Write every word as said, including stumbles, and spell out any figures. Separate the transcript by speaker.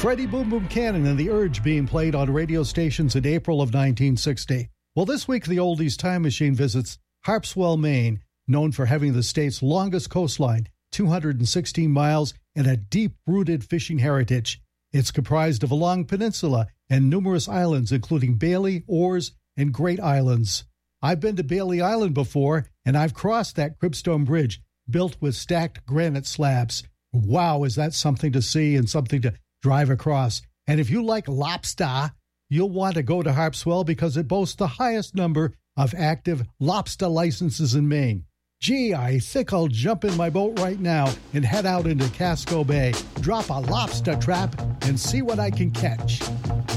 Speaker 1: Freddie Boom Boom Cannon and the Urge being played on radio stations in April of nineteen sixty. Well, this week the Oldies Time Machine visits Harpswell, Maine, known for having the state's longest coastline, two hundred sixteen miles, and a deep-rooted fishing heritage. It's comprised of a long peninsula and numerous islands, including Bailey, Oars, and Great Islands. I've been to Bailey Island before, and I've crossed that Cribstone Bridge, built with stacked granite slabs. Wow, is that something to see and something to drive across. And if you like lobster, you'll want to go to Harpswell because it boasts the highest number of active lobster licenses in Maine. Gee, I think I'll jump in my boat right now and head out into Casco Bay, drop a lobster trap, and see what I can catch.